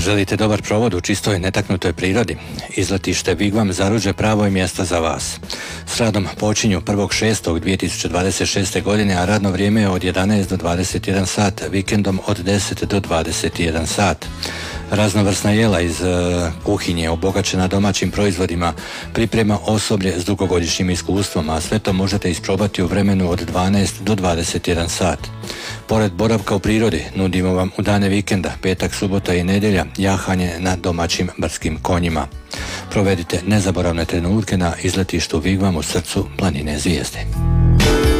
Želite dobar provod u čistoj, netaknutoj prirodi? Izletište Vigvam Zaruđe pravo je mjesto za vas. S radom počinju 1.6.2026. godine, a radno vrijeme je od 11 do 21 sat, vikendom od 10 do 21 sat. Raznovrsna jela iz kuhinje, obogaćena domaćim proizvodima, priprema osoblje s dugogodišnjim iskustvom, a sve to možete isprobati u vremenu od 12 do 21 sat. Pored boravka u prirodi, nudimo vam u dane vikenda, petak, subota i nedjelja, jahanje na domaćim brdskim konjima. Provedite nezaboravne trenutke na izletištu Vigvam u srcu planine Zvijezde.